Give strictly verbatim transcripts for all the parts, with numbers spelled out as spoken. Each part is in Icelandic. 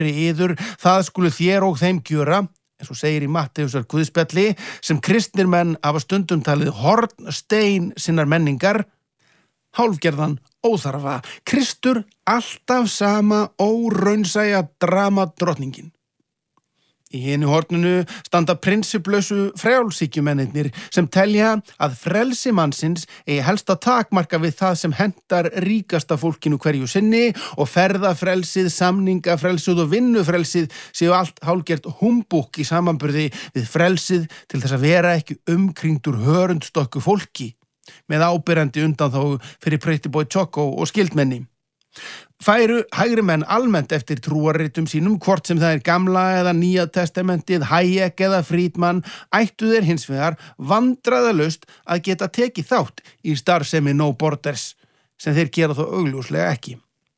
fyrir yður, það skulu þér og þeim gjöra, eins og segir í Matteusar guðspjalli, sem kristnir menn hafa stundum talið hornstein sinnar menningar, hálfgerðan óþarfa, Kristur alltaf sama óraunsæja drama drottningin. Í hinu horninu standa prinsiplausu frjálshyggjumennirnir sem telja að frelsi mannsins eigi helst að takmarka við það sem hentar ríkasta fólkinu hverju sinni og ferðafrelsið, samningafrelsið og vinnufrelsið séu allt hálfgert humbúk í samanburði við frelsið til þess að vera ekki umkringdur hörundstokku fólki með áberandi undanþágu fyrir Pretty Boy Choco og skildmenni. Færu hægri menn almennt eftir trúarritum sínum, hvort sem það er gamla eða nýja testamentið, Hayek eða Friedman, ættu þeir hins vegar vandræðalaust að geta tekið þátt í starfsemi No Borders, sem þeir gera þó augljóslega ekki.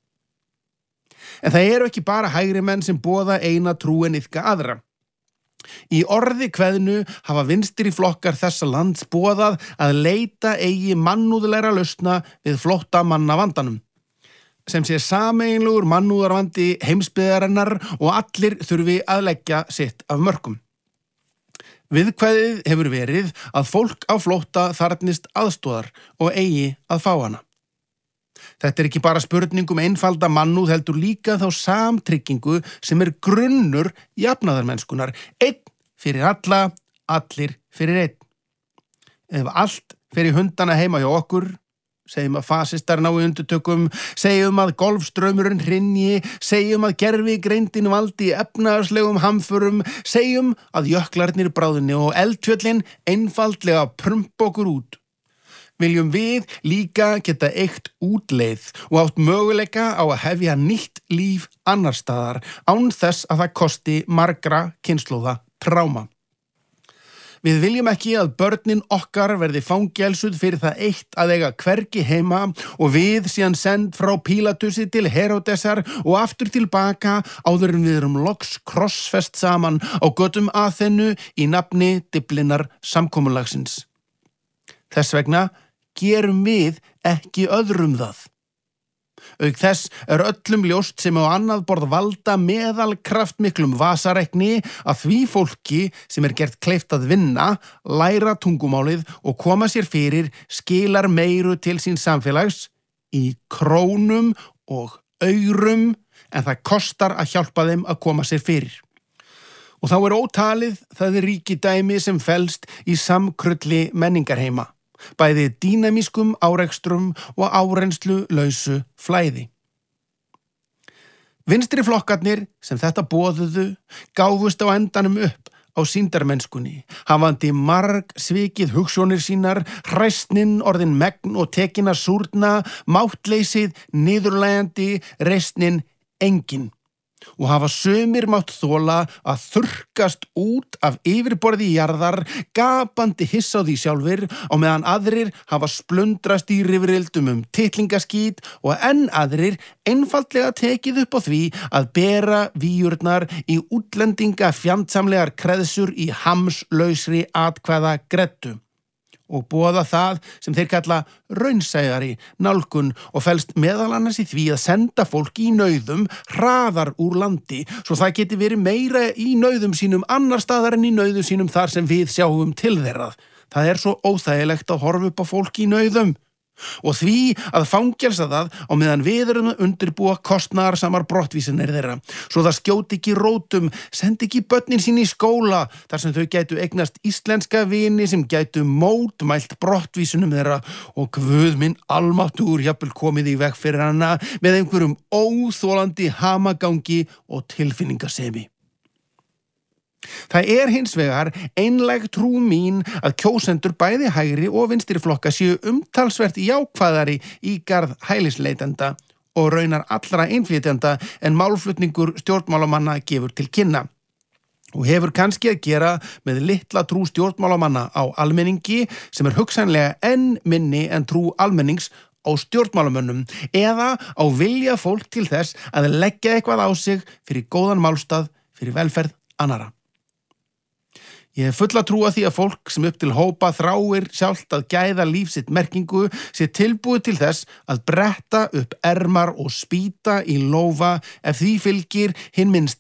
En það eru ekki bara hægri menn sem boða eina trú en iðka aðra. Í orði kveðnu hafa vinstri flokkar þessa lands boðað að leita eigi mannúðlegra lausna við flótta manna vandanum, sem sé sameiginlegur mannúðarvandi heimsbyggðarinnar og allir þurfi að leggja sitt af mörkum. Viðkvæðið hefur verið að fólk á flótta þarfnist aðstoðar og eigi að fá hana. Þetta er ekki bara spurning um einfalda mannúð heldur líka þá samtryggingu sem er grunnur jafnaðarmennskunar, einn fyrir alla, allir fyrir einn. Ef allt fyrir hundana heima hjá okkur, segjum að fasistar nái undirtökum, segjum að golfstraumurinn hrynji, segjum að gervigreindin valdi efnahagslegum hamförum, segjum að jöklarnir bráðinni og eldfjöllin einfaldlega prumpa okkur út. Viljum við líka geta eygt útleið og átt möguleika á að hefja nýtt líf annar staðar án þess að það kosti margra kynslóða tráma. Við viljum ekki að börnin okkar verði fangelsuð fyrir það eitt að eiga hvergi heima og við síðan send frá Pílatusi til Heródesar og aftur tilbaka áður en við erum loks krossfest saman á götum Aþenu í nafni Dyflinnar samkomulagsins. Þess vegna gerum við ekki öðrum það. Auk þess er öllum ljóst sem á annað borð valda meðal kraftmiklum vasarekni að því fólki sem er gert kleift að vinna, læra tungumálið og koma sér fyrir skilar meiru til sín samfélags í krónum og aurum en það kostar að hjálpa þeim að koma sér fyrir. Og þá er ótalið það er ríkidæmi sem felst í samkrulli menningarheima, bæði dýnamískum árekstrum og árenslu lausu flæði. Vinstri flokkarnir sem þetta boðuðu gáfust á endanum upp á sýndarmennskunni, hafandi marg svikið hugsjónir sínar, hræsnin orðin megn og tekin að súrna, máttleysið niðurlægjandi, reisnin engin. Og hafa sumir mátt þola að þurrkast út af yfirborði jarðar, gapandi hissa á því sjálfir, á meðan aðrir hafa splundrast í rifrildum um titlingaskít og enn aðrir einfaldlega tekið upp á því að bera víurnar í útlendinga fjandsamlegar kreðsur í hamslausri atkvæða greddu og boða það sem þeir kalla raunsægari nálgun og felst meðal annars í því að senda fólki í nauðum hraðar úr landi svo það geti verið meira í nauðum sínum annar staðar en í nauðum sínum þar sem við sjáum til þeirra. Það er svo óþægilegt að horfa upp á fólki í nauðum og því að fangelsa það á meðan við erum að undirbúa kostnaðarsamar brottvísanir þeirra svo það skjóti ekki rótum, sendi ekki börnin sín í skóla þar sem þau gætu eignast íslenska vini sem gætu mótmælt brottvísunum þeirra og Guð minn almáttugur jafnvel komið í veg fyrir hana með einhverjum óþolandi hamagangi og tilfinningasemi. Það er hins vegar einlæg trú mín að kjósendur bæði hægri og vinstri flokka séu umtalsvert jákvæðari í garð hælisleitenda og raunar allra innflytjenda en málflutningur stjórnmálamanna gefur til kynna. Og hefur kannski að gera með litla trú stjórnmálamanna á almenningi sem er hugsanlega enn minni en trú almennings á stjórnmálamönnum eða á vilja fólk til þess að leggja eitthvað á sig fyrir góðan málstað fyrir velferð annara. Ég hef fulla trú að því að fólk sem upp til hópa þráir sjálft að gæða líf sitt merkingu sé tilbúið til þess að bretta upp ermar og spýta í lófa ef því fylgir hinn minnsta